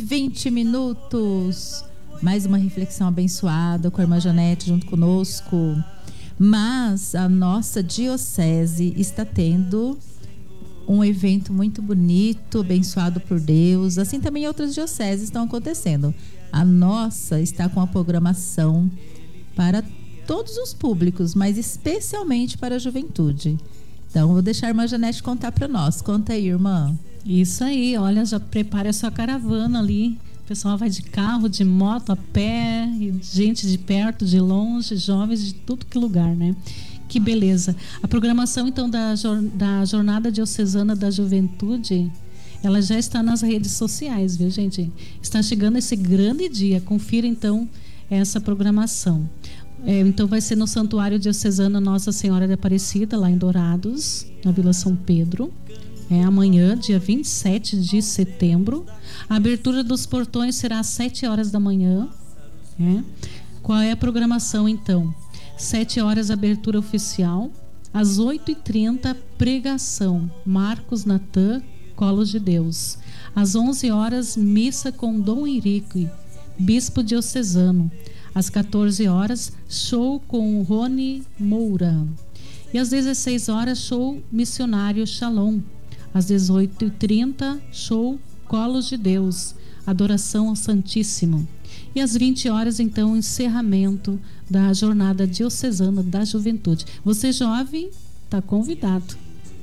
20 minutos. Mais uma reflexão abençoada com a irmã Janete junto conosco. Mas a nossa diocese está tendo um evento muito bonito, abençoado por Deus. Assim também outras dioceses estão acontecendo. A nossa está com a programação para todos os públicos, mas especialmente para a juventude. Então, vou deixar a irmã Janete contar para nós. Conta aí, irmã. Isso aí, olha, já prepare a sua caravana ali. O pessoal vai de carro, de moto, a pé, gente de perto, de longe, jovens de tudo que lugar, né? Que beleza. A programação, então, da Jornada Diocesana da Juventude, ela já está nas redes sociais, viu, gente? Está chegando esse grande dia. Confira, então, essa programação. Então, vai ser no Santuário Diocesano Nossa Senhora de Aparecida, lá em Dourados, na Vila São Pedro. Amanhã, dia 27 de setembro. A abertura dos portões será às 7 horas da manhã. Qual é a programação, então? 7 horas, abertura oficial. Às 8h30, pregação. Marcos Natan, Colos de Deus. Às 11 horas, missa com Dom Henrique, bispo diocesano. Às 14 horas, show com Rony Moura. E às 16 horas, show missionário Shalom. Às 18h30, show Colos de Deus, adoração ao Santíssimo. E às 20 horas, então, encerramento da Jornada Diocesana da Juventude. Você, jovem, está convidado.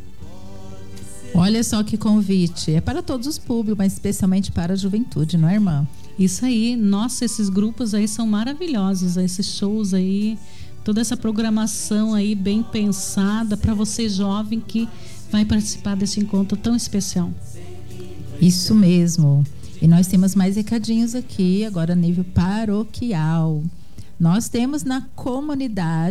Olha só que convite. É para todos os públicos, mas especialmente para a juventude, não é, irmã? Isso aí. Nossa, esses grupos aí são maravilhosos. Esses shows aí, toda essa programação aí bem pensada para você, jovem, que vai participar desse encontro tão especial. Isso mesmo. E nós temos mais recadinhos aqui, agora a nível paroquial. Nós temos na comunidade